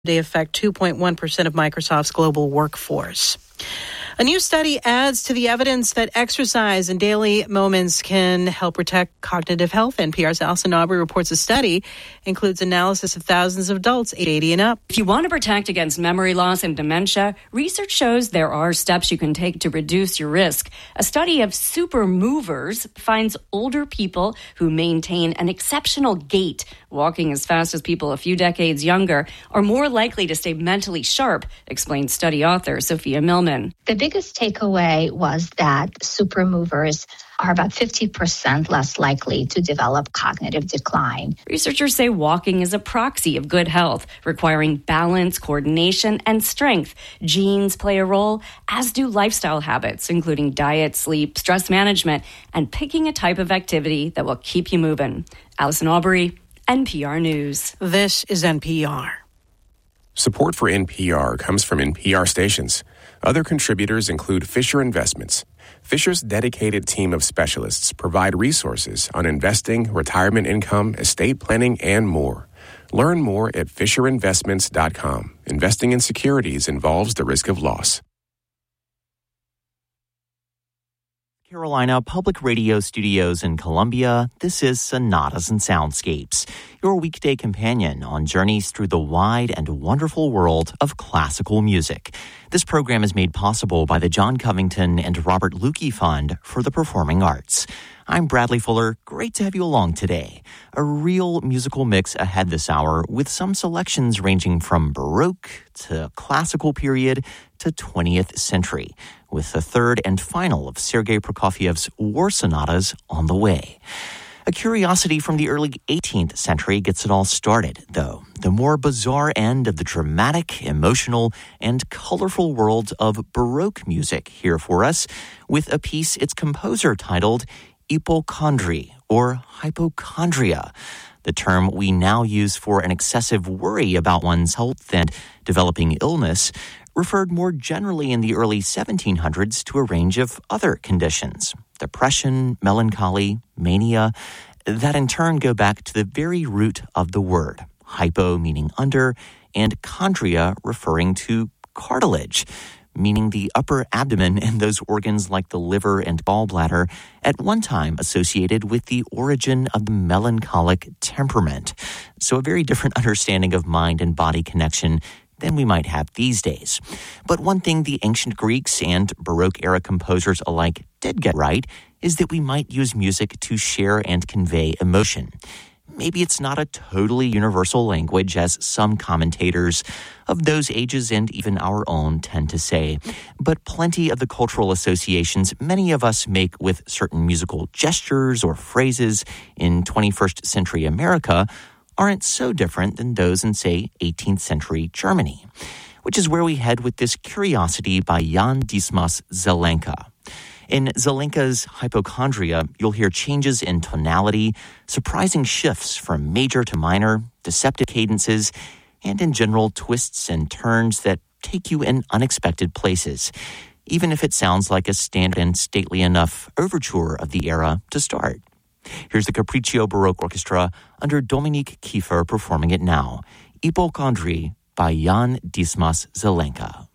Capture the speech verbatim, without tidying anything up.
They affect two point one percent of Microsoft's global workforce. A new study adds to the evidence that exercise and daily moments can help protect cognitive health. N P R's Alison Aubrey reports a study includes analysis of thousands of adults age eighty and up. If you want to protect against memory loss and dementia, research shows there are steps you can take to reduce your risk. A study of super movers finds older people who maintain an exceptional gait, walking as fast as people a few decades younger, are more likely to stay mentally sharp, explains study author Sophia Millman. The biggest takeaway was that super movers are about fifty percent less likely to develop cognitive decline. Researchers say walking is a proxy of good health, requiring balance, coordination, and strength. Genes play a role, as do lifestyle habits, including diet, sleep, stress management, and picking a type of activity that will keep you moving. Alison Aubrey, N P R News. This is N P R. Support for N P R comes from N P R stations. Other contributors include Fisher Investments. Fisher's dedicated team of specialists provide resources on investing, retirement income, estate planning, and more. Learn more at fisher investments dot com. Investing in securities involves the risk of loss. Carolina Public Radio Studios in Columbia, this is Sonatas and Soundscapes, your weekday companion on journeys through the wide and wonderful world of classical music. This program is made possible by the John Covington and Robert Lukey Fund for the Performing Arts. I'm Bradley Fuller. Great to have you along today. A real musical mix ahead this hour with some selections ranging from Baroque to classical period to twentieth century, with the third and final of Sergei Prokofiev's War Sonatas on the way. A curiosity from the early eighteenth century gets it all started, though. The more bizarre end of the dramatic, emotional, and colorful world of Baroque music here for us, with a piece its composer titled Hypochondrie, or hypochondria, the term we now use for an excessive worry about one's health and developing illness, referred more generally in the early seventeen hundreds to a range of other conditions. Depression, melancholy, mania, that in turn go back to the very root of the word, hypo meaning under, and chondria referring to cartilage, meaning the upper abdomen and those organs like the liver and gallbladder, at one time associated with the origin of the melancholic temperament. So a very different understanding of mind and body connection than we might have these days. But one thing the ancient Greeks and Baroque-era composers alike did get right is that we might use music to share and convey emotion. Maybe it's not a totally universal language, as some commentators of those ages and even our own tend to say, but plenty of the cultural associations many of us make with certain musical gestures or phrases in twenty-first century America aren't so different than those in, say, eighteenth century Germany, which is where we head with this curiosity by Jan Dismas Zelenka. In Zelenka's Hypochondria, you'll hear changes in tonality, surprising shifts from major to minor, deceptive cadences, and in general twists and turns that take you in unexpected places, even if it sounds like a standard and stately enough overture of the era to start. Here's the Capriccio Baroque Orchestra under Dominique Kiefer performing it now, Hypochondrie by Jan Dismas Zelenka.